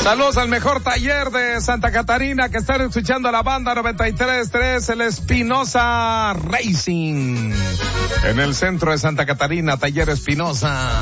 Saludos al mejor taller de Santa Catarina que están escuchando la banda 93.3, el Espinosa Racing. En el centro de Santa Catarina, Taller Espinosa.